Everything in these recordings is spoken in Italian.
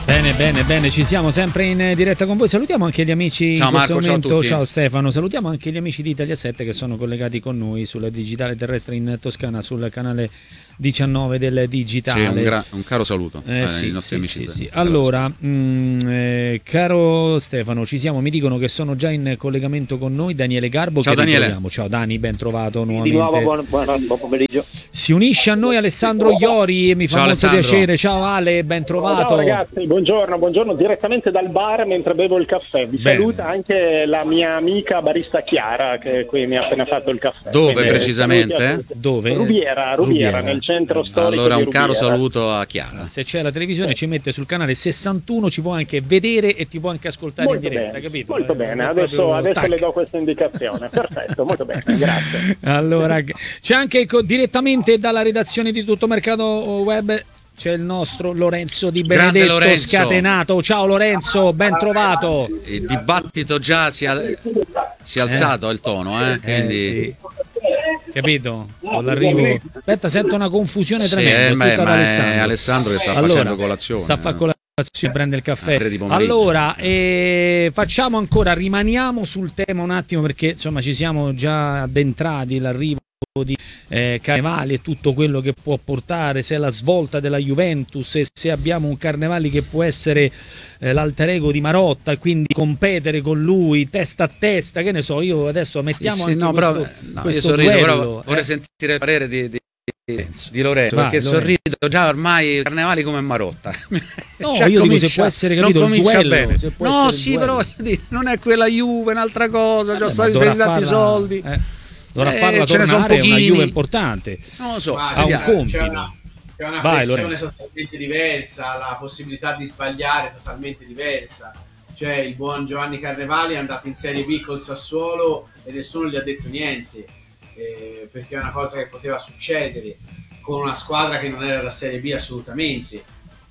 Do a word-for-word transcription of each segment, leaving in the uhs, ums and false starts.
Bene, bene, bene, ci siamo sempre in diretta con voi. Salutiamo anche gli amici ciao in questo Marco, momento. ciao a tutti. Ciao Stefano, salutiamo anche gli amici di Italia sette che sono collegati con noi sulla digitale terrestre in Toscana, sul canale diciannove del digitale. Sì, un, gra- un caro saluto eh, ai sì, nostri sì, amici. Sì, sì. Allora, mh, eh, caro Stefano, ci siamo. Mi dicono che sono già in collegamento con noi Daniele Garbo. Ciao che Daniele. ritroviamo. Ciao Dani, ben trovato nuovamente. Di nuovo buon, buon, buon pomeriggio. Si unisce a noi Alessandro Iori e mi fa Ciao, molto Alessandro. piacere. Ciao Ale, ben trovato. Ciao ragazzi, buongiorno, buongiorno direttamente dal bar mentre bevo il caffè. Vi Bene. saluta anche la mia amica barista Chiara che qui mi ha appena fatto il caffè. Dove Quindi, precisamente? Dove? Rubiera, Rubiera, Rubiera. nel centro storico Allora di un caro Rubiera. saluto a Chiara. Se c'è la televisione ci mette sul canale sessantuno, ci può anche vedere e ti può anche ascoltare Molto in diretta, bene, capito? molto Eh, bene. è Adesso, proprio adesso tac. le do questa indicazione. Perfetto, molto bene, grazie. Allora, c'è anche co- direttamente dalla redazione di Tutto Mercato Web c'è il nostro Lorenzo Di Grande Benedetto Lorenzo. Scatenato. Ciao Lorenzo, ben trovato. Il dibattito già si è, si è alzato il tono, eh? Quindi Eh, sì. Capito? Con l'arrivo. Aspetta, sento una confusione sì, tremenda. eh, è ma, tutta da ma è Alessandro. Alessandro che sta Allora, facendo colazione. sta a fare eh. colazione, prende il caffè. Ah, tre di pomeriggio. Allora, eh, facciamo ancora, rimaniamo sul tema un attimo perché insomma ci siamo già addentrati, l'arrivo di eh, Carnevali e tutto quello che può portare, se è la svolta della Juventus, se, se abbiamo un Carnevali che può essere eh, l'alter ego di Marotta e quindi competere con lui testa a testa, che ne so, io adesso mettiamo Sì, sì, anche no, questo, però, no, io questo sorrido, duello, però vorrei eh. sentire il parere di, di, di Lorenzo, Vai, perché Lorenzo. sorrido già ormai Carnevali come Marotta. No, Cioè, io dico comincia- se può essere, non capito, il comincia duello, bene. se può No, essere il sì, duello. però io dico, non è quella Juve, è un'altra cosa, già Vabbè, stati ma dovrà presi tanti farla- soldi. eh, dovrà Eh, farla ce ne sono tornare, è una pochini. Juve importante. Non lo so, Ma ha un c'è- compito. C'è una, c'è una Vai, pressione Lorenzo. totalmente diversa, la possibilità di sbagliare totalmente diversa. Cioè, il buon Giovanni Carnevali è andato in Serie B col Sassuolo e nessuno gli ha detto niente, eh, perché è una cosa che poteva succedere con una squadra che non era la Serie B assolutamente.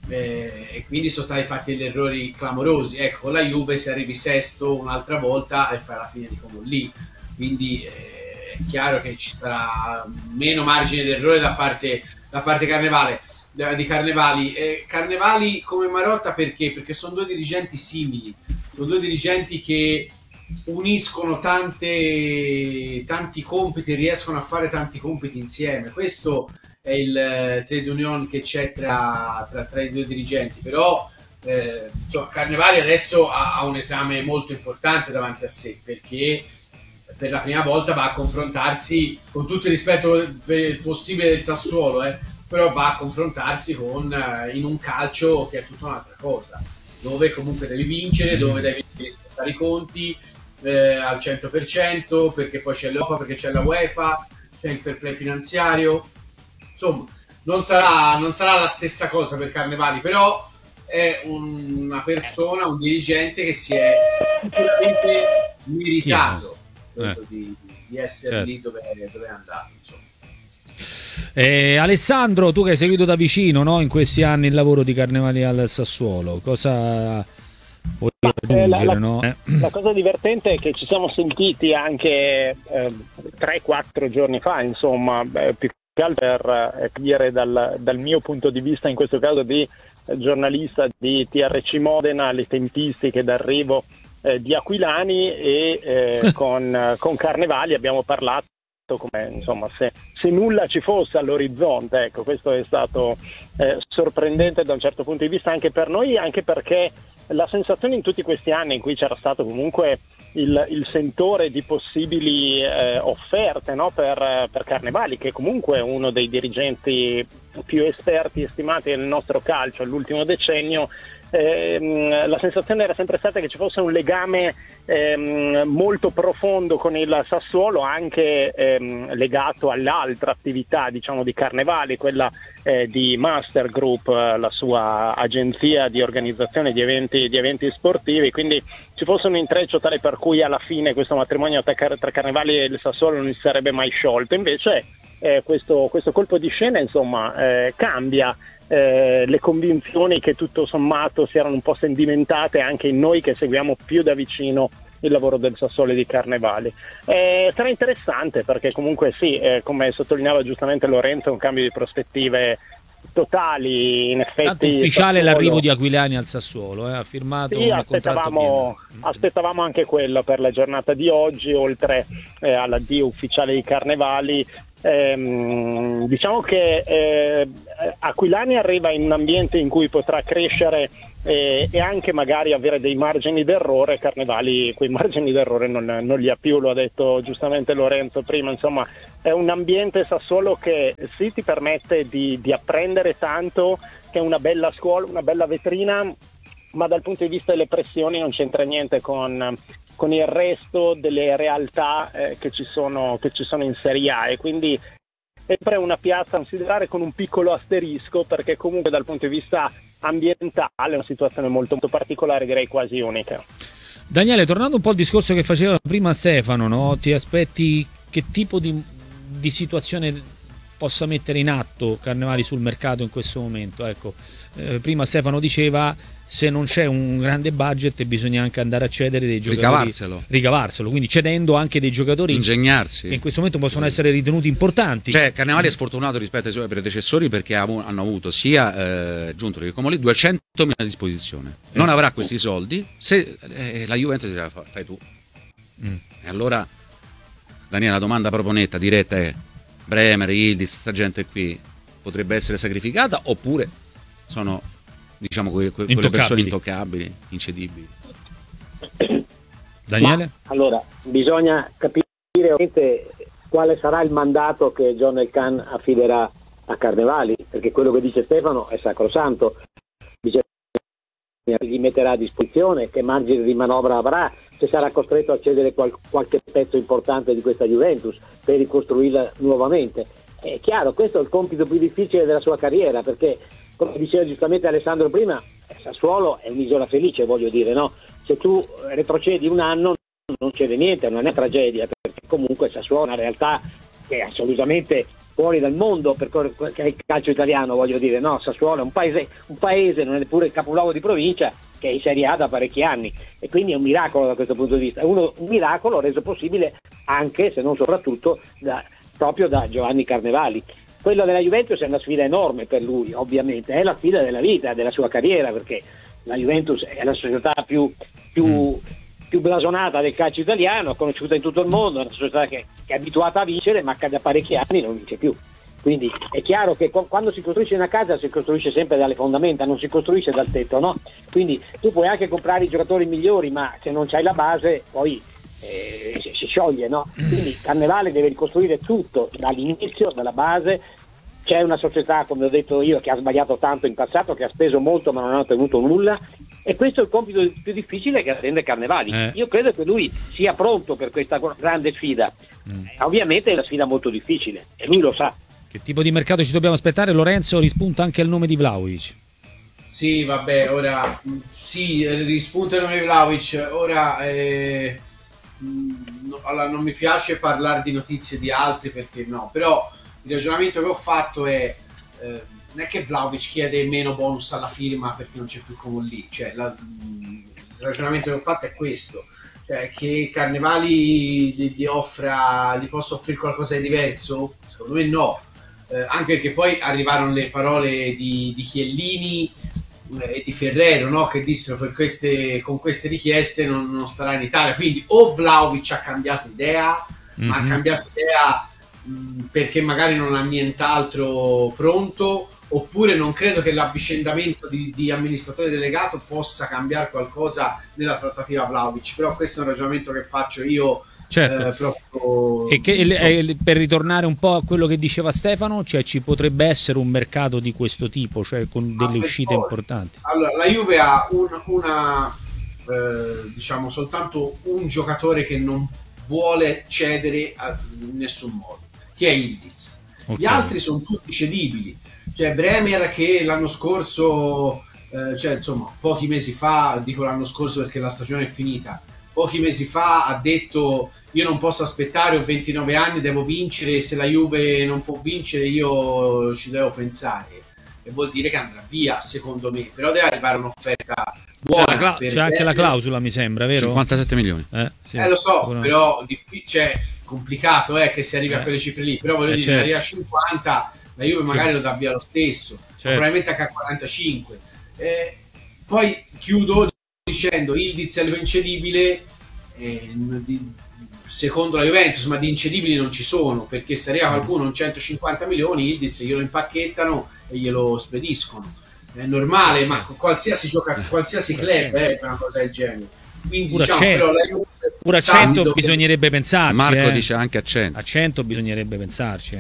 Eh, e quindi sono stati fatti degli errori clamorosi. Ecco, con la Juve se arrivi sesto un'altra volta e fai la fine di come lì. Quindi eh, è chiaro che ci sarà meno margine d'errore da parte da parte Carnevale, da- di Carnevali. Eh, Carnevali come Marotta perché? Perché sono due dirigenti simili, sono due dirigenti che uniscono tante, tanti compiti, riescono a fare tanti compiti insieme. Questo è il eh, trade union che c'è tra, tra, tra i due dirigenti. Però eh, insomma, Carnevali adesso ha, ha un esame molto importante davanti a sé, perché per la prima volta va a confrontarsi, con tutto il rispetto per il possibile del Sassuolo, eh, però va a confrontarsi con eh, in un calcio che è tutta un'altra cosa, dove comunque devi vincere, dove devi rispettare i conti eh, al cento per cento, perché poi c'è l'Europa, perché c'è la UEFA, c'è il fair play finanziario. Insomma, non sarà, non sarà la stessa cosa per Carnevali, però è un- una persona, un dirigente che si è sicuramente meritato Eh. di, di essere Certo. lì dove, dove è andato, insomma. Eh, Alessandro, tu che hai seguito da vicino, no, in questi anni il lavoro di Carnevali al Sassuolo, cosa vuoi Eh, la, aggiungere? la- no? Eh. la cosa divertente è che ci siamo sentiti anche tre quattro giorni fa, insomma, eh, più che altro per eh, dire dal, dal mio punto di vista, in questo caso di eh, giornalista di T R C Modena, le tempistiche d'arrivo eh, di Aquilani e eh, con, eh, con Carnevali abbiamo parlato come insomma se, se nulla ci fosse all'orizzonte. Ecco, questo è stato eh, sorprendente da un certo punto di vista anche per noi, anche perché la sensazione in tutti questi anni in cui c'era stato comunque il, il sentore di possibili eh, offerte, no, per, per Carnevali, che comunque è uno dei dirigenti più esperti e stimati del nostro calcio all'ultimo decennio, ehm, la sensazione era sempre stata che ci fosse un legame ehm, molto profondo con il Sassuolo, anche ehm, legato all'altra attività, diciamo, di Carnevali, quella eh, di Master Group, eh, la sua agenzia di organizzazione di eventi, di eventi sportivi, quindi ci fosse un intreccio tale per cui alla fine questo matrimonio tra, tra Carnevali e il Sassuolo non si sarebbe mai sciolto. Invece eh, questo, questo colpo di scena insomma eh, cambia eh, le convinzioni che tutto sommato si erano un po' sedimentate anche in noi che seguiamo più da vicino il lavoro del Sassuolo e di Carnevali. Eh, sarà interessante perché comunque sì, eh, come sottolineava giustamente Lorenzo, è un cambio di prospettive totali, in effetti. Tanto ufficiale Sassuolo... l'arrivo di Aquilani al Sassuolo, eh, ha firmato sì, un aspettavamo, aspettavamo anche quello per la giornata di oggi, oltre eh, all'addio ufficiale di Carnevali. Ehm, diciamo che eh, Aquilani arriva in un ambiente in cui potrà crescere eh, e anche magari avere dei margini d'errore. Carnevali quei margini d'errore non, non li ha più, lo ha detto giustamente Lorenzo prima. Insomma, è un ambiente Sassuolo che sì ti permette di, di apprendere tanto, che è una bella scuola, una bella vetrina, ma dal punto di vista delle pressioni non c'entra niente con, con il resto delle realtà eh, che ci sono, che ci sono in Serie A, e quindi è sempre una piazza da considerare con un piccolo asterisco, perché comunque dal punto di vista ambientale è una situazione molto, molto particolare, direi quasi unica. Daniele, tornando un po' al discorso che faceva prima Stefano, no? Ti aspetti che tipo di, di situazione possa mettere in atto Carnevali sul mercato in questo momento? Ecco, eh, prima Stefano diceva, se non c'è un grande budget bisogna anche andare a cedere dei giocatori, ricavarselo, ricavarselo quindi cedendo anche dei giocatori ingegnarsi, che in questo momento possono essere ritenuti importanti. Cioè Carnevali è sfortunato rispetto ai suoi predecessori perché hanno avuto sia eh, Giuntoli che Comolli duecentomila a disposizione, non avrà questi soldi se eh, la Juventus dirà fai tu. mm. E allora Daniele, la domanda proprio netta, diretta è: Bremer, Yildiz, questa gente qui potrebbe essere sacrificata oppure sono, diciamo, que- que- quelle persone intoccabili, incedibili? Daniele? Ma, allora, bisogna capire ovviamente quale sarà il mandato che John El Khan affiderà a Carnevali, perché quello che dice Stefano è sacrosanto. Dice che gli metterà a disposizione, che margine di manovra avrà, se sarà costretto a cedere qual- qualche pezzo importante di questa Juventus per ricostruirla nuovamente. È chiaro, questo è il compito più difficile della sua carriera, perché, come diceva giustamente Alessandro prima, Sassuolo è un'isola felice, voglio dire, no? Se tu retrocedi un anno non c'è niente, non è tragedia, perché comunque Sassuolo è una realtà che è assolutamente fuori dal mondo per che è il calcio italiano, voglio dire, no? Sassuolo è un paese, un paese, non è neppure il capoluogo di provincia, che è in Serie A da parecchi anni, e quindi è un miracolo da questo punto di vista. È uno, un miracolo reso possibile anche, se non soprattutto, da, proprio da Giovanni Carnevali. Quello della Juventus è una sfida enorme per lui, ovviamente, è la sfida della vita, della sua carriera, perché la Juventus è la società più, più, mm. più blasonata del calcio italiano, conosciuta in tutto il mondo, è una società che, che è abituata a vincere, ma che da parecchi anni non vince più. Quindi è chiaro che quando si costruisce una casa si costruisce sempre dalle fondamenta, non si costruisce dal tetto, no? Quindi tu puoi anche comprare i giocatori migliori, ma se non c'hai la base poi eh, si, si scioglie, no? Quindi Carnevale deve ricostruire tutto dall'inizio, dalla base. C'è una società, come ho detto io, che ha sbagliato tanto in passato, che ha speso molto ma non ha ottenuto nulla, e questo è il compito più difficile che attende Carnevali. Eh. Io credo che lui sia pronto per questa grande sfida. Mm. Eh, ovviamente è una sfida molto difficile e lui lo sa. Che tipo di mercato ci dobbiamo aspettare? Lorenzo, rispunta anche il nome di Vlahovic. Sì, vabbè, ora sì, rispunta il nome di Vlahovic. Ora eh, no, allora, non mi piace parlare di notizie di altri, perché no, però il ragionamento che ho fatto è eh, non è che Vlahovic chiede meno bonus alla firma perché non c'è più Comolli, cioè la, il ragionamento che ho fatto è questo, cioè che Carnevali gli, gli offra, gli possa offrire qualcosa di diverso? Secondo me no. Eh, anche perché poi arrivarono le parole di, di Chiellini eh, e di Ferrero, no? Che dissero per queste, con queste richieste non, non starà in Italia, quindi o Vlahovic ha cambiato idea, mm-hmm. ma ha cambiato idea mh, perché magari non ha nient'altro pronto, oppure non credo che l'avvicendamento di, di amministratore delegato possa cambiare qualcosa nella trattativa Vlahovic, però questo è un ragionamento che faccio io. Certo. Eh, proprio, e che, eh, per ritornare un po' a quello che diceva Stefano, cioè ci potrebbe essere un mercato di questo tipo, cioè con delle ah, uscite forte. importanti. Allora, la Juve ha un, una eh, diciamo soltanto un giocatore che non vuole cedere a, in nessun modo, che è Yildiz. Okay. Gli altri sono tutti cedibili, cioè Bremer che l'anno scorso eh, cioè insomma pochi mesi fa, dico l'anno scorso perché la stagione è finita, pochi mesi fa ha detto io non posso aspettare, ho ventinove anni, devo vincere, se la Juve non può vincere io ci devo pensare, e vuol dire che andrà via secondo me, però deve arrivare un'offerta buona. C'è, cla- c'è anche la clausola, mi sembra, vero? cinquantasette milioni. Eh, sì, eh lo so, però diffi- cioè, complicato eh, che si arrivi eh. a quelle cifre lì, però voglio eh, dire, certo. arriva a cinquanta, la Juve magari sì. lo dà via lo stesso. certo. probabilmente anche a quarantacinque. Eh, poi chiudo dicendo Ildiz è incedibile, eh, di, secondo la Juventus, ma di incedibili non ci sono, perché se arriva qualcuno un centocinquanta milioni, Ildiz glielo impacchettano e glielo spediscono. È normale, ma qualsiasi gioca, qualsiasi club è una cosa del genere. Quindi pure diciamo, a cento, però la Juve pure a cento dove... bisognerebbe pensarci. Marco eh. dice anche a cento. A cento bisognerebbe pensarci.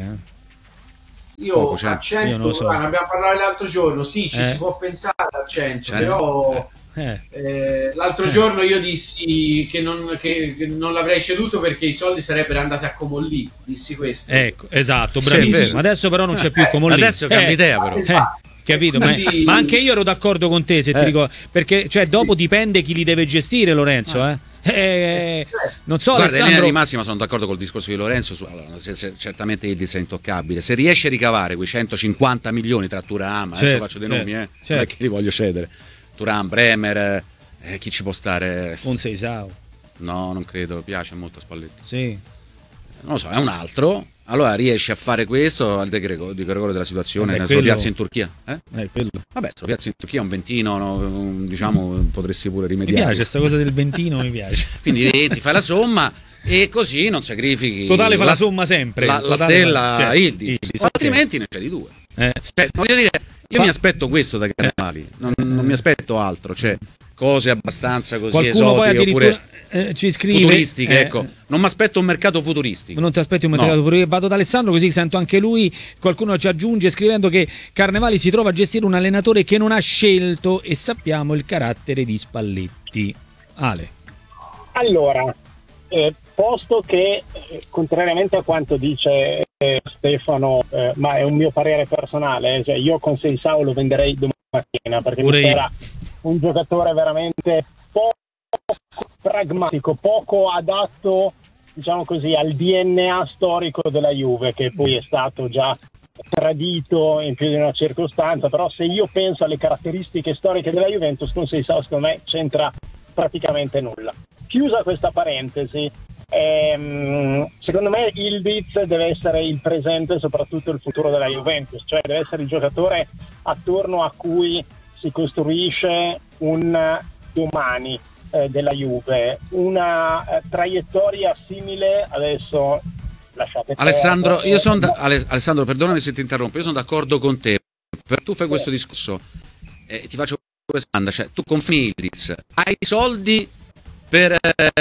Eh. Io Poco, a cento, io non lo so. guarda, abbiamo parlato l'altro giorno, sì, ci eh. si può pensare a cento, cento. però Eh. eh, l'altro Eh. giorno io dissi che non, che, che non l'avrei ceduto perché i soldi sarebbero andati a Comolli, dissi questo. Ecco, esatto, Sì, bravissimo. Adesso però non c'è più Comolli. Adesso cambia Eh. idea però. Eh. Capito? Ma, Quindi... ma anche io ero d'accordo con te, se Eh. ti dico, perché cioè, Sì. dopo dipende chi li deve gestire, Lorenzo. Eh. Eh, non so, Guarda, in linea Alessandro. di massima sono d'accordo col discorso di Lorenzo su, allora, se, se, certamente Ildiz è intoccabile. Se riesce a ricavare quei centocinquanta milioni tra Thuram, adesso Certo, faccio dei certo, nomi, eh, certo. non è che li voglio cedere. Thuram, Bremer, eh, chi ci può stare? Un Seisao. No, non credo, piace molto a Spalletti. Sì. Non lo so, è un altro. Allora riesce a fare questo al De Gregorio, De Gregorio della situazione, Eh, ne quello- lo piazza in Turchia. Eh? Eh, quello. Vabbè, se lo piazza in Turchia un ventino, no, un- diciamo, potresti pure Mi rimediare. piace sta cosa del ventino, mi piace. Quindi ti fai la somma e così non sacrifichi Totale fa la somma sempre. la, la Totale stella fa- certo, Ildiz, Ildiz, altrimenti ne c'è di due. Eh. Cioè, voglio dire, io Fa- mi aspetto questo da Carnevali, non, non mi aspetto altro, cioè cose abbastanza così Qualcuno poi esotiche addirittura oppure eh, ci scrive futuristiche, eh, ecco. Non mi aspetto un mercato futuristico. Non ti aspetti un No. mercato futuro. Vado da Alessandro così sento anche lui. Qualcuno ci aggiunge scrivendo che Carnevali si trova a gestire un allenatore che non ha scelto e sappiamo il carattere di Spalletti. Ale. Allora, eh, posto che, eh, contrariamente a quanto dice eh, Stefano, eh, ma è un mio parere personale, eh, cioè io con Seisao lo venderei domattina, perché Pure mi io. era un giocatore veramente poco pragmatico, poco adatto, diciamo così, al D N A storico della Juve, che poi è stato già tradito in più di una circostanza. Però se io penso alle caratteristiche storiche della Juventus, con Seisao secondo me c'entra praticamente nulla. Chiusa questa parentesi, ehm, secondo me Ildiz deve essere il presente e soprattutto il futuro della Juventus, cioè deve essere il giocatore attorno a cui si costruisce un domani eh, della Juve, una eh, traiettoria simile. Adesso lasciate Alessandro, perdere. io sono da- Ale- Alessandro, perdonami se ti interrompo, io sono d'accordo con te. Per- tu fai questo discorso, eh, ti faccio questa domanda, cioè tu confini Ildiz, hai i soldi per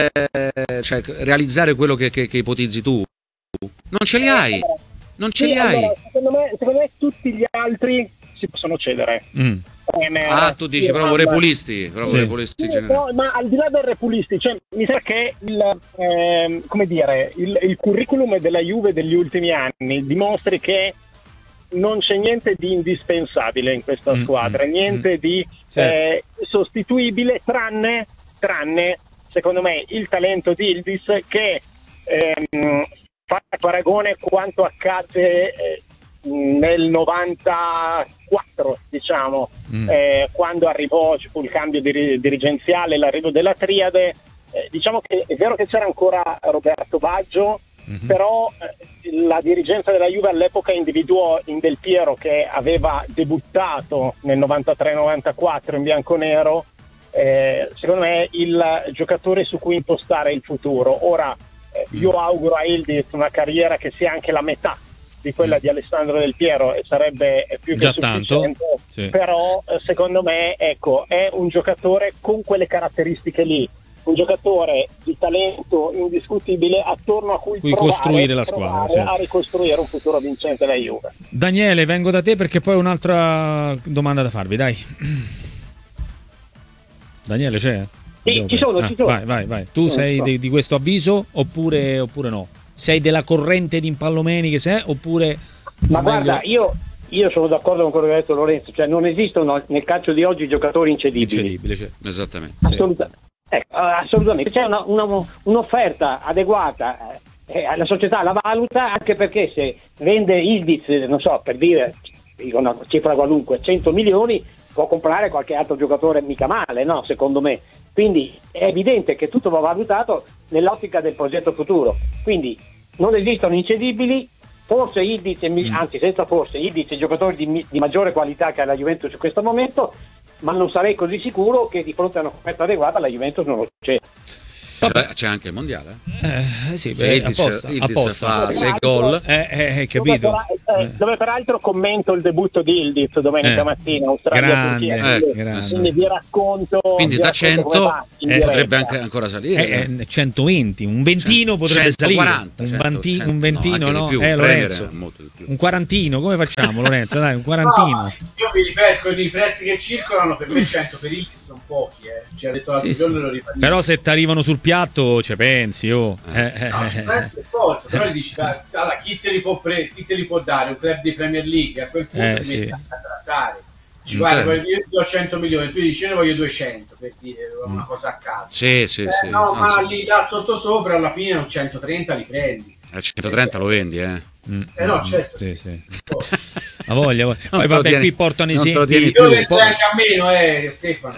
eh, cioè, realizzare quello che, che, che ipotizzi tu? Non ce li hai, non ce Sì, li hai. allora, secondo me, secondo me tutti gli altri si possono cedere. Mm. Bremer, Ah, tu dici proprio Thuram. repulisti, proprio Sì. repulisti Sì, generali. no, ma al di là del repulisti, cioè, mi sa che il, ehm, come dire, il, il curriculum della Juve degli ultimi anni dimostri che non c'è niente di indispensabile in questa Mm, squadra, mm, niente mm. di Certo. eh, sostituibile, tranne, tranne, secondo me, il talento di Ildiz, che ehm, fa paragone quanto accadde eh, nel novantaquattro, diciamo, Mm. eh, quando arrivò, ci fu il cambio diri- dirigenziale, l'arrivo della Triade. Eh, diciamo che è vero che c'era ancora Roberto Baggio, Mhm. però eh, la dirigenza della Juve all'epoca individuò in Del Piero, che aveva debuttato nel novantatré novantaquattro in bianconero, eh, secondo me il giocatore su cui impostare il futuro. Ora eh, io auguro a Ildiz una carriera che sia anche la metà di quella Mm. di Alessandro Del Piero, e sarebbe più che Già tanto, sufficiente. sì. Però eh, secondo me, ecco, è un giocatore con quelle caratteristiche lì, un giocatore di talento indiscutibile attorno a cui, Cui provare, costruire la squadra, provare certo. a ricostruire un futuro vincente della Juve. Daniele, vengo da te perché poi ho un'altra domanda da farvi, dai. Daniele c'è? Sì, Devo ci per- sono, ah, ci sono. Vai, vai, vai. Tu Sì, sei so. di, di questo avviso oppure, oppure no? Sei della corrente di impallomeni che sei oppure... Ma meglio- guarda, io, io sono d'accordo con quello che ha detto Lorenzo, cioè non esistono nel calcio di oggi giocatori incedibili. Incedibile, cioè. Esattamente. Sì. Assoluta- ecco, assolutamente, c'è una, una- un'offerta adeguata, eh, la società la valuta, anche perché se vende Ildiz, non so, per dire, dico una cifra qualunque, cento milioni, può comprare qualche altro giocatore mica male, no? Secondo me. Quindi è evidente che tutto va valutato nell'ottica del progetto futuro. Quindi non esistono incedibili, forse Ildiz, mm. anzi senza forse, Ildiz è il giocatore di, di maggiore qualità che ha la Juventus in questo momento, ma non sarei così sicuro che di fronte a una offerta adeguata la Juventus non lo c'è. C'è, c'è anche il mondiale? Eh, sì, beh, Ildiz, apposta, Ildiz apposta. fa sei gol. Eh, eh, capito. Dove, per, eh, dove peraltro commento il debutto di Ildiz domenica eh. mattina, Australia-Turchia. Grande, Quindi, eh, grande. quindi vi racconto. Quindi vi da racconto cento come va in eh, diretta. potrebbe anche ancora salire. Eh, eh, centoventi, un ventino potrebbe centoquaranta, salire. Un, cento, vanti- cento, un ventino, no, no? anche di più, Eh, Premier Lorenzo. è molto di più. Un quarantino, come facciamo, Lorenzo? Dai, un quarantino. No, io vi ripeto, con i prezzi che circolano, per me cento per il sono pochi, eh. Ci ha detto l'altro Sì, giorno sì. e lo ribadisco. Però se ti arrivano sul piatto ci pensi, oh. Eh, eh, No, ci eh. penso e forza, però gli dici, dai, allora, chi te li può pre- chi te li può dare? Un club di Premier League, a quel punto Eh, ti sì. metti anche a trattare. Ci Mm, guarda, certo. voglio- io ti do cento milioni, tu dici, io ne voglio duecento, per dire una cosa a caso. Sì, sì, Eh, sì. no, ma Anzi, lì là sotto sopra alla fine un centotrenta li prendi. a centotrenta lo vendi, eh. Mm, Eh no, mm, certo. sì, sì. Oh. A voglia, a voglia. Non Poi te lo vabbè, tieni- qui portano non te lo esempi. tieni Io più. vedo Poi- anche a meno, eh, Stefano.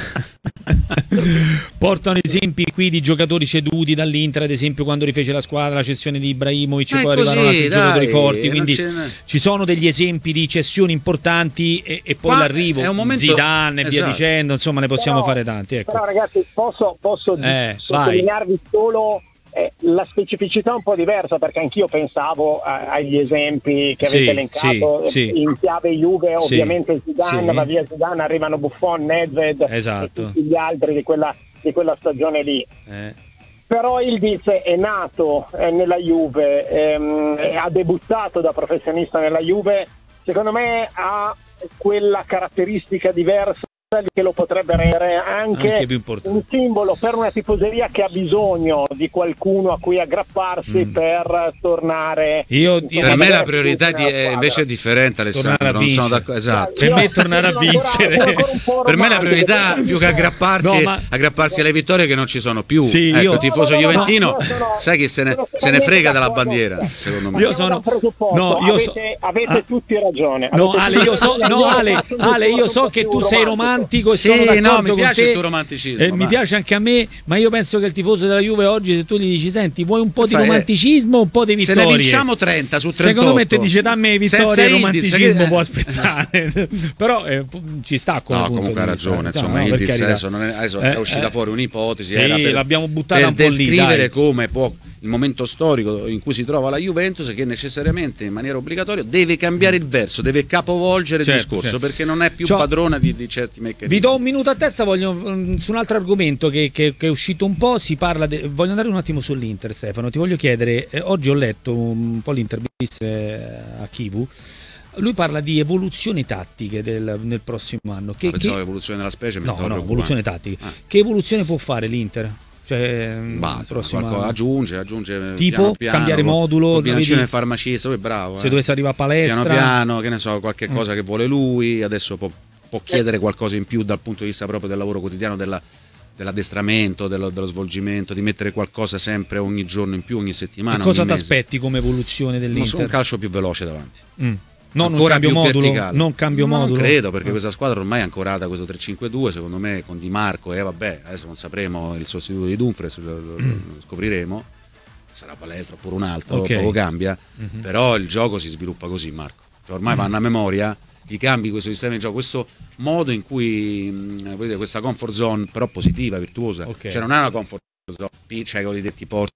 Portano esempi qui di giocatori ceduti dall'Inter, ad esempio quando rifece la squadra, la cessione di Ibrahimovic, Ma è poi arrivarono così, altri dai, giocatori forti, non quindi ce n'è. ci sono degli esempi di cessioni importanti e, e poi Qua l'arrivo, è un momento- Zidane e via esatto. dicendo, insomma ne possiamo Però- fare tanti, ecco. Però ragazzi, posso, posso Eh, sottolinearvi solo eh, la specificità un po' diversa, perché anch'io pensavo a- agli esempi che avete Sì, elencato sì, sì. in chiave Juve, Sì, ovviamente Zidane, sì. va via Zidane, arrivano Buffon, Nedved Esatto. e tutti gli altri di quella, di quella stagione lì. Eh. Però Ildiz è nato eh, nella Juve, ehm, ha debuttato da professionista nella Juve, secondo me ha quella caratteristica diversa che lo potrebbe rendere anche, Anche più importante. un simbolo per una tifoseria che ha bisogno di qualcuno a cui aggrapparsi Mm. per tornare. Io- insomma, Per me vedere la priorità più di- nella è squadra. invece è differente, Alessandro. Tornare a Non sono vincere. d'accordo. Esatto. Per me tornare a sono ancora- vincere. sono ancora un po' Per me la romantico, priorità perché- più che aggrapparsi, No, ma- aggrapparsi alle vittorie che non ci sono più. Sì, ecco, io- tifoso No, no, no, juventino, no, sono- sai chi se ne, sono se ne frega dalla d'accordo. bandiera, secondo me. Io Partiamo sono- da un presupposto. no, io so- avete, avete ah. tutti ragione. No, Avete Ale, tutti io so, ragione. no, Io Ale, faccio un Ale, io discorso so un po' che più tu sei romantico e Sì, sono d'accordo no, mi con piace te. il tuo romanticismo, Eh, mi ma- piace anche a me, ma io penso che il tifoso della Juve oggi, se tu gli dici senti, vuoi un po' di Fai- romanticismo o un po' di Se vittorie? ne vinciamo trenta su trentotto. Secondo me te dice dammi vittoria Senza e Ildiz, romanticismo che- può aspettare. Però eh, ci sta come No, punto comunque ha di vista. ragione, No, insomma, no, per Ildiz carità. adesso, non è, adesso Eh, è uscita eh. fuori un'ipotesi, Sì, era per, l'abbiamo buttata per un po' lì, descrivere dai. come può il momento storico in cui si trova la Juventus, che necessariamente in maniera obbligatoria deve cambiare il verso, deve capovolgere Certo, il discorso, certo. perché non è più Cioè, padrona di, di certi meccanismi. Vi do un minuto a testa, voglio, mm, su un altro argomento che, che- che è uscito un po', si parla de- voglio andare un attimo sull'Inter, Stefano, ti voglio chiedere, eh, oggi ho letto un po' l'intervista eh, a Kivu, lui parla di evoluzioni tattiche del, nel prossimo anno. Che, Ah, pensavo che- l'evoluzione della specie, mi no, stavo no, preoccupando. evoluzione tattica. Ah. Che evoluzione può fare l'Inter? Cioè, mm, Bah, il prossimo qualcosa, anno? aggiunge, aggiunge Tipo, piano piano, cambiare con- modulo, con bilancino vedi- del farmacista, lui è bravo. Se eh. dovesse arrivare a palestra, Piano piano, che ne so, qualche Mm. cosa che vuole lui, adesso può, può chiedere qualcosa in più dal punto di vista proprio del lavoro quotidiano, della- dell'addestramento, dello, dello svolgimento, di mettere qualcosa sempre ogni giorno in più, ogni settimana. che cosa ogni ti mese. aspetti come evoluzione Non so, un dell'Inter? calcio più veloce davanti. Mm. No, non Ancora cambio più modulo, verticale. non cambio No, modulo. Non credo, perché Ah. questa squadra ormai è ancorata a questo tre cinque due, secondo me, con Di Marco e vabbè, adesso non sapremo il sostituto di Dumfries, lo, lo- Mm. lo scopriremo. Sarà Palestra oppure un altro, Ok. poco cambia, Mhm. però il gioco si sviluppa così, Marco. Cioè, ormai Mm. vanno a memoria, gli cambi questo sistema di gioco, questo modo in cui mh, vuol dire, questa comfort zone però positiva, virtuosa. Ok. Cioè non è una comfort zone, cioè che ti porti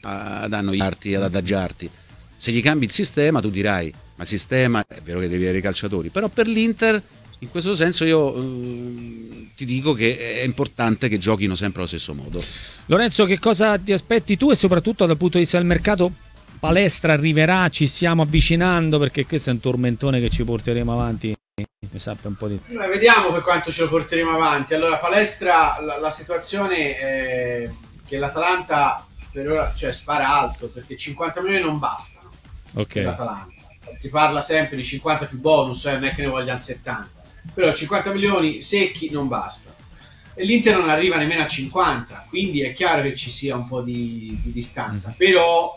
ad annoiarti, ad adagiarti. Se gli cambi il sistema, tu dirai, ma il sistema è vero che devi avere i calciatori, però per l'Inter in questo senso io eh, ti dico che è importante che giochino sempre allo stesso modo. Lorenzo, che cosa ti aspetti tu e soprattutto dal punto di vista del mercato? Palestra arriverà, ci stiamo avvicinando, perché questo è un tormentone che ci porteremo avanti, mi sappia un po' di... Noi vediamo per quanto ce lo porteremo avanti. Allora, Palestra, la, la situazione è che l'Atalanta per ora, cioè, spara alto, perché cinquanta milioni non bastano per Ok, l'Atalanta. Si parla sempre di cinquanta più bonus, eh, non è che ne vogliano settanta, però cinquanta milioni secchi non basta. E l'Inter non arriva nemmeno a cinquanta, quindi è chiaro che ci sia un po' di, di distanza, però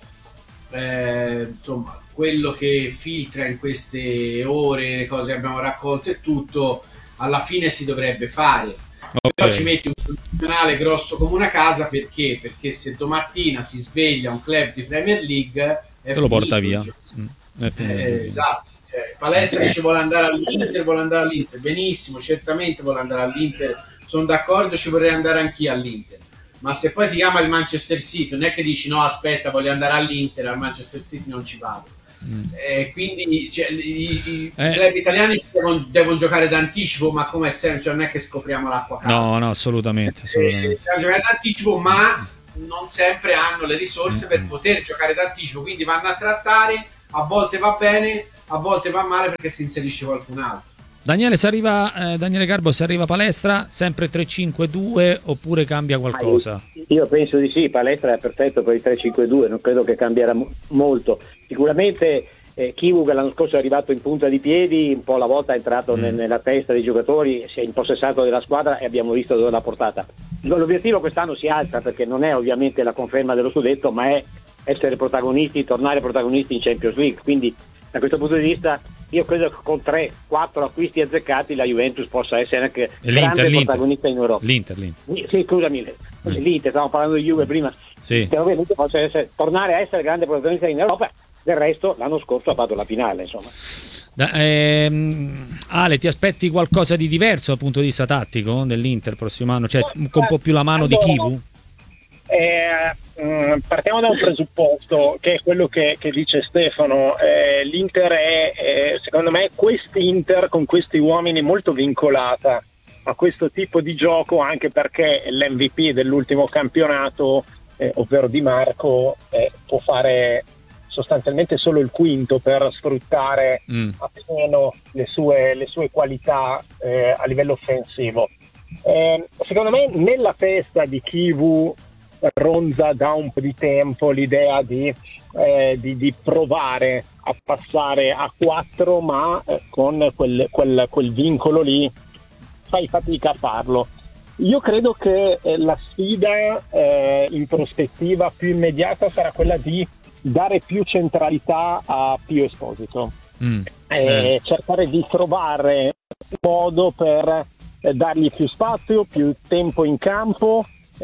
eh, insomma, quello che filtra in queste ore, le cose che abbiamo raccolto e tutto, alla fine si dovrebbe fare. Però ci ok. metti un condizionale grosso come una casa, perché? Perché se domattina si sveglia un club di Premier League è Te lo porta finito il via. gioco. Mm. Eh, esatto. Cioè, Palestra dice vuole andare all'Inter, vuole andare all'Inter, benissimo, certamente vuole andare all'Inter, sono d'accordo, ci vorrei andare anch'io all'Inter, ma se poi ti chiama il Manchester City non è che dici no aspetta voglio andare all'Inter, al Manchester City non ci vado. Mm. Eh, quindi cioè, i, i eh. club italiani devono, devono giocare d'anticipo, ma come sempre cioè, non è che scopriamo l'acqua calda. No, no, assolutamente, assolutamente. Eh, devono giocare d'anticipo, ma non sempre hanno le risorse mm. per poter giocare d'anticipo, quindi vanno a trattare, a volte va bene, a volte va male perché si inserisce qualcun altro. Daniele, se arriva, eh, Daniele Garbo, se arriva Palestra, sempre tre cinque due oppure cambia qualcosa? Io, io penso di sì, Palestra è perfetto per il tre cinque due, non credo che cambierà m- molto. Sicuramente eh, Kivu che l'anno scorso è arrivato in punta di piedi, un po' alla volta è entrato mm. ne- nella testa dei giocatori, si è impossessato della squadra e abbiamo visto dove l'ha portata. L'obiettivo quest'anno si alza perché non è ovviamente la conferma dello scudetto, ma è essere protagonisti, tornare protagonisti in Champions League, quindi da questo punto di vista io credo che con tre quattro acquisti azzeccati la Juventus possa essere anche grande l'Inter, protagonista in Europa. L'Inter, l'Inter. Sì, scusami, mm. l'Inter, stavamo parlando di Juve prima, sì. Che ovviamente possa essere, tornare a essere grande protagonista in Europa, del resto l'anno scorso ha fatto la finale, insomma. Da, ehm, Ale, ti aspetti qualcosa di diverso dal punto di vista tattico dell'Inter prossimo anno? Cioè con un po' più la mano allora, di Kivu? Eh, mh, partiamo da un presupposto che è quello che, che dice Stefano. eh, l'Inter è, è secondo me quest'Inter con questi uomini molto vincolata a questo tipo di gioco, anche perché l'M V P dell'ultimo campionato eh, ovvero Di Marco eh, può fare sostanzialmente solo il quinto per sfruttare mm. appieno le sue, le sue qualità eh, a livello offensivo. Eh, secondo me nella testa di Kivu ronza da un po' di tempo l'idea di, eh, di, di provare a passare a quattro, ma eh, con quel, quel, quel vincolo lì fai fatica a farlo. Io credo che eh, la sfida eh, in prospettiva più immediata sarà quella di dare più centralità a Pio Esposito, mm. eh, eh. cercare di trovare un modo per eh, dargli più spazio, più tempo in campo,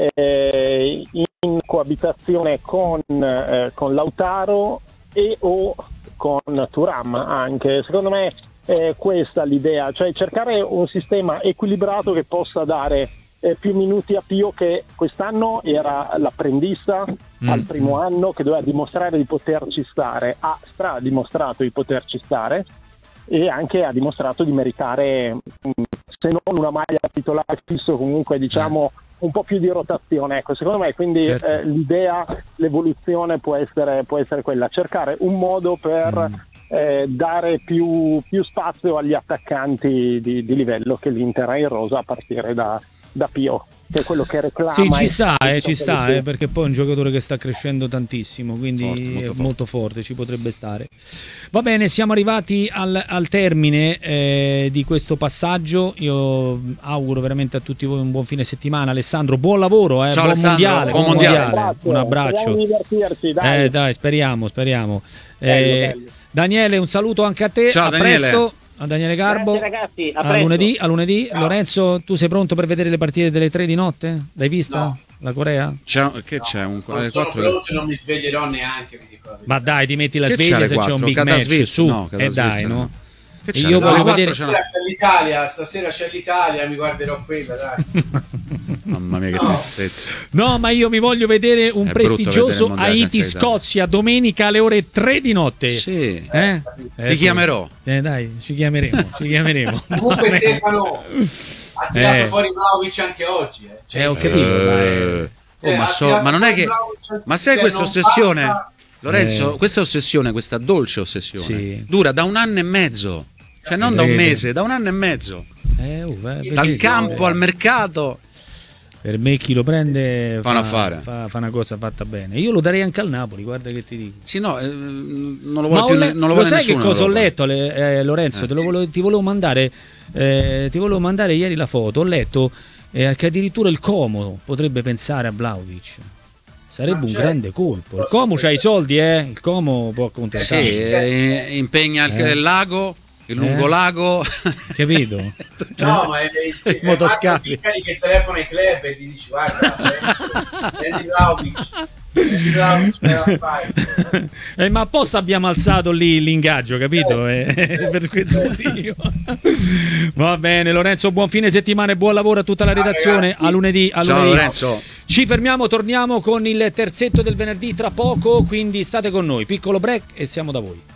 Eh, in coabitazione con, eh, con Lautaro e o con Thuram anche. Secondo me è questa l'idea, cioè cercare un sistema equilibrato che possa dare eh, più minuti a Pio, che quest'anno era l'apprendista mm. al primo anno, che doveva dimostrare di poterci stare, ha stra dimostrato di poterci stare e anche ha dimostrato di meritare, se non una maglia titolare fisso, comunque diciamo mm. un po' più di rotazione, ecco, secondo me, quindi certo. eh, l'idea, l'evoluzione può essere, può essere quella, cercare un modo per mm. eh, dare più, più spazio agli attaccanti di, di livello che l'Inter ha in rosa, a partire da, da Pio, che è quello che reclama. Sì, ci sta, eh, ci sta, eh, perché poi è un giocatore che sta crescendo tantissimo, quindi forte, molto, è forte. molto forte, ci potrebbe stare. Va bene, siamo arrivati al, al termine eh, di questo passaggio. Io auguro veramente a tutti voi un buon fine settimana. Alessandro, buon lavoro, eh, Ciao, buon mondiale, buon mondiale. mondiale. Un abbraccio. Dai. Eh, dai, speriamo, speriamo. Bello, Eh, bello. Daniele, un saluto anche a te. Ciao, a Daniele. presto. A Daniele Garbo. Grazie, ragazzi, a, a lunedì, a lunedì. Ciao. Lorenzo, tu sei pronto per vedere le partite delle tre di notte? L'hai vista? No. La Corea? C'è, che No, c'è un non sono pronto e non mi sveglierò neanche, vi dico la verità. Ma dai, ti metti la Che sveglia c'è se alle c'è un quattro? big match Catasvizia? su. No, E Catasvizia dai, no. no? Che c'è? Io No, voglio alle vedere quattro c'è Stasera c'è l'Italia, stasera c'è l'Italia, mi guarderò quella, dai. Mamma mia, che No. tristezza. No, ma io mi voglio vedere un È brutto prestigioso vedere il mondiale senza Haiti-Scozia domenica alle ore tre di notte. Sì. Eh? Eh, Ti chiamerò. Eh, dai, ci chiameremo, ci chiameremo. Comunque Stefano ha tirato Eh. fuori Vlahovic anche oggi. Eh. Cioè, Eh, ho capito, ma è- Oh, eh, ma, ha so- tirato ma non è fuori che... Vlahovic, Ma sai cioè, questa non ossessione? passa- Lorenzo, Eh. questa ossessione, questa dolce ossessione, Sì. dura da un anno e mezzo. Cioè non da un mese, da un anno e mezzo. Eh, oh, eh, Dal perché- campo al mercato. Per me chi lo prende Fa un affare. fa, fa una cosa fatta bene. Io lo darei anche al Napoli, guarda che ti dico. Sì, no, eh, non lo Ma vuole ho più, le- ne- non lo lo vuole sai nessuno. che cosa ho in Europa. letto, le- eh, Lorenzo? Eh. Te lo volevo- ti volevo mandare eh, ti volevo mandare ieri la foto. Ho letto eh, che addirittura il Como potrebbe pensare a Vlahovic. Sarebbe Ma un c'è- grande colpo. Il posso Como c'ha i pensare- soldi, eh? Il Como può Sì, accontentare. eh, impegna il, Eh. il lago, il lungolago. Capito? No, ma è, è, I è, è motoscafi. Marco Piccari che telefona ai club e ti dice guarda, prendi- prendi Vlahovic. eh, ma apposta abbiamo alzato lì l'ingaggio, capito? Eh, eh, per questo motivo. Va bene, Lorenzo, buon fine settimana e buon lavoro a tutta la redazione. A lunedì, a Ciao lunedì. Lorenzo. Ci fermiamo, torniamo con il terzetto del venerdì tra poco, quindi state con noi. Piccolo break e siamo da voi.